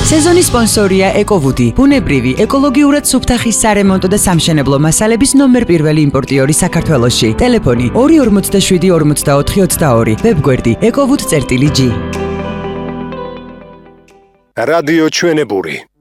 სეზონის სპონსორია ეკოვუდი, ბუნებრივი, ეკოლოგიურად სუფთახის სარემონტო და სამშენებლო მასალების ნომერ პირველი იმპორტიორი საქართველოში. ტელეფონი 247 44 22, ვებგვერდი ekovud.g. რადიო ჩვენებური.